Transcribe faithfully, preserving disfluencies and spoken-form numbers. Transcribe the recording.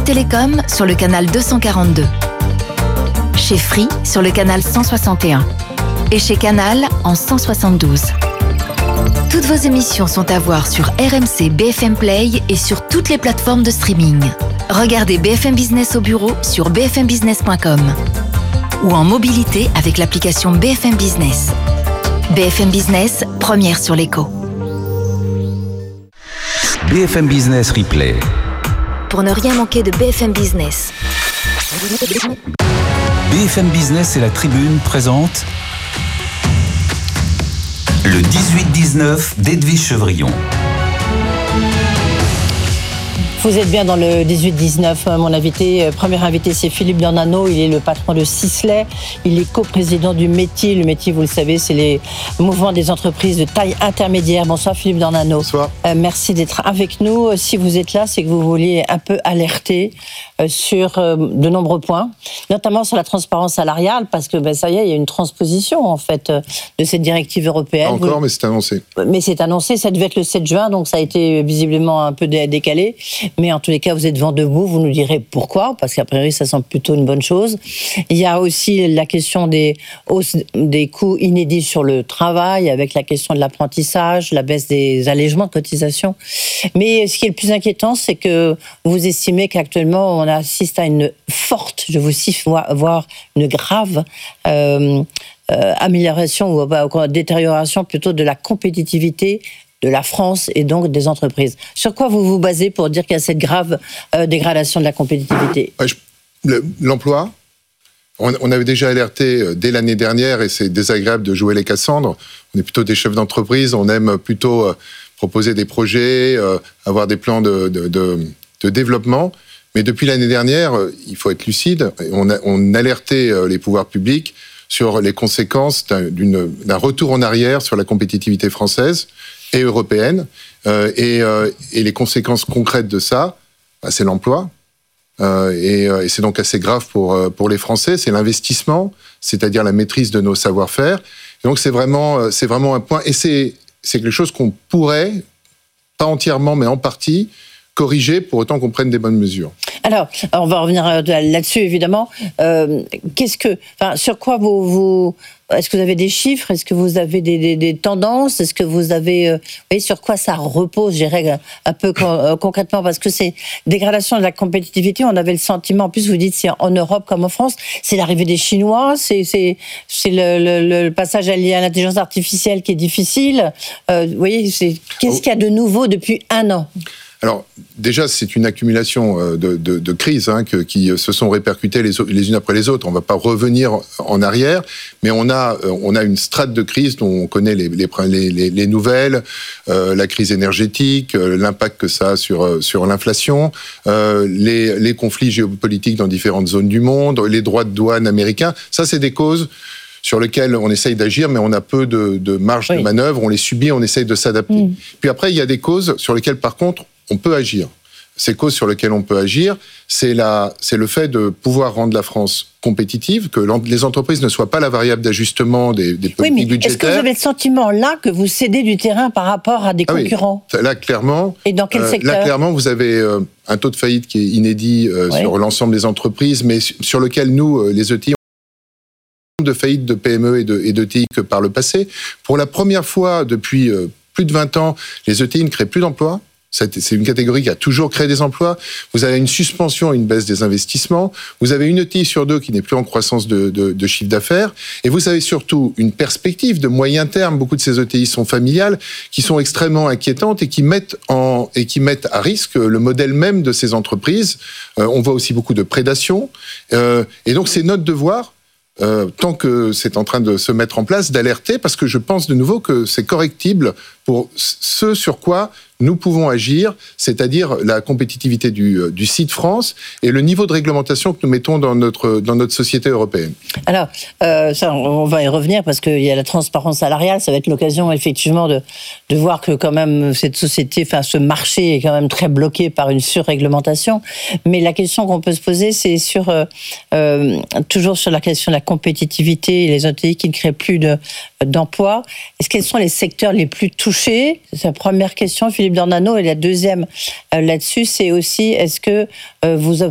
Bouygues Télécom sur le canal deux cent quarante-deux. Chez Free sur le canal cent soixante et un. Et chez Canal en cent soixante-douze. Toutes vos émissions sont à voir sur R M C B F M Play et sur toutes les plateformes de streaming. Regardez B F M Business au bureau sur b f m business point com ou en mobilité avec l'application B F M Business. B F M Business, première sur l'écho. B F M Business Replay. Pour ne rien manquer de B F M Business. B F M Business et la Tribune présentent le dix-huit dix-neuf d'Edwige Chevrillon. Vous êtes bien dans le dix-huit dix-neuf. Mon invité, premier invité, c'est Philippe Dornano. Il est le patron de Sisley. Il est coprésident du métier. Le métier, vous le savez, c'est les mouvements des entreprises de taille intermédiaire. Bonsoir Philippe Dornano. Bonsoir. Euh, merci d'être avec nous. Si vous êtes là, c'est que vous vouliez un peu alerter euh, sur euh, de nombreux points, notamment sur la transparence salariale, parce que ben, ça y est, il y a une transposition en fait euh, de cette directive européenne. Pas encore, vous... mais c'est annoncé. Mais c'est annoncé. Ça devait être le sept juin, donc ça a été visiblement un peu dé- décalé. Mais en tous les cas, vous êtes vent debout, vous nous direz pourquoi, parce qu'a priori, ça semble plutôt une bonne chose. Il y a aussi la question des hausses des coûts inédits sur le travail, avec la question de l'apprentissage, la baisse des allègements de cotisations. Mais ce qui est le plus inquiétant, c'est que vous estimez qu'actuellement, on assiste à une forte, je vous cite, voire une grave euh, euh, amélioration ou bah, détérioration plutôt de la compétitivité de la France et donc des entreprises. Sur quoi vous vous basez pour dire qu'il y a cette grave euh, dégradation de la compétitivité ? Ouais, je, le, l'emploi, on, on avait déjà alerté dès l'année dernière, et c'est désagréable de jouer les Cassandres. On est plutôt des chefs d'entreprise, on aime plutôt euh, proposer des projets, euh, avoir des plans de, de, de, de développement. Mais depuis l'année dernière, euh, il faut être lucide, on, a, on alertait euh, les pouvoirs publics sur les conséquences d'un, d'une, d'un retour en arrière sur la compétitivité française et européenne, euh, et, euh, et les conséquences concrètes de ça, bah, c'est l'emploi, euh, et, euh, et c'est donc assez grave pour, euh, pour les Français, c'est l'investissement, c'est-à-dire la maîtrise de nos savoir-faire, et donc c'est vraiment, c'est vraiment un point, et c'est, c'est quelque chose qu'on pourrait, pas entièrement, mais en partie, corriger pour autant qu'on prenne des bonnes mesures. Alors, on va revenir là-dessus, évidemment. Euh, qu'est-ce que, enfin, sur quoi vous, vous, est-ce que vous avez des chiffres ? Est-ce que vous avez des, des, des tendances ? Est-ce que vous avez, euh, vous voyez, sur quoi ça repose, je dirais, un peu con, concrètement ? Parce que c'est dégradation de la compétitivité. On avait le sentiment, en plus, vous dites, c'est en Europe comme en France, c'est l'arrivée des Chinois, c'est, c'est, c'est le, le, le passage à l'intelligence artificielle qui est difficile. Euh, vous voyez, c'est, qu'est-ce qu'il y a de nouveau depuis un an ? Alors, déjà, c'est une accumulation de, de, de crises hein, que, qui se sont répercutées les, les unes après les autres. On ne va pas revenir en arrière, mais on a, on a une strate de crise dont on connaît les, les, les, les nouvelles, euh, la crise énergétique, euh, l'impact que ça a sur, sur l'inflation, euh, les, les conflits géopolitiques dans différentes zones du monde, les droits de douane américains. Ça, c'est des causes sur lesquels on essaye d'agir, mais on a peu de, de marge oui. de manœuvre, on les subit, on essaye de s'adapter. Mmh. Puis après, il y a des causes sur lesquelles, par contre, on peut agir. Ces causes sur lesquelles on peut agir, c'est, la, c'est le fait de pouvoir rendre la France compétitive, que les entreprises ne soient pas la variable d'ajustement des, des politiques oui, mais budgétaires. Est-ce que vous avez le sentiment là que vous cédez du terrain par rapport à des ah concurrents ? Oui. Là, clairement. Et dans quel euh, secteur ? Là, clairement, vous avez euh, un taux de faillite qui est inédit euh, oui. sur l'ensemble des entreprises, mais sur lequel nous, euh, les E T I, de faillite de P M E et de, et de T I que par le passé. Pour la première fois depuis euh, plus de vingt ans, les E T I ne créent plus d'emplois. C'est une catégorie qui a toujours créé des emplois. Vous avez une suspension, une baisse des investissements. Vous avez une E T I sur deux qui n'est plus en croissance de, de, de chiffre d'affaires. Et vous avez surtout une perspective de moyen terme. Beaucoup de ces E T I sont familiales, qui sont extrêmement inquiétantes et qui mettent, en, et qui mettent à risque le modèle même de ces entreprises. Euh, on voit aussi beaucoup de prédation. Euh, et donc, c'est notre devoir, Euh, tant que c'est en train de se mettre en place, d'alerter, parce que je pense de nouveau que c'est correctible pour ce sur quoi nous pouvons agir, c'est-à-dire la compétitivité du, du site France et le niveau de réglementation que nous mettons dans notre, dans notre société européenne. Alors, euh, ça, on va y revenir parce qu'il y a la transparence salariale, ça va être l'occasion effectivement de, de voir que quand même cette société, enfin ce marché est quand même très bloqué par une surréglementation. Mais la question qu'on peut se poser, c'est sur euh, euh, toujours sur la question de la compétitivité et les E T I qui ne créent plus de, d'emplois. Est-ce quels sont les secteurs les plus touchés ? C'est la première question, Philippe Dornano. Et la deuxième euh, là-dessus, c'est aussi, est-ce que euh, vous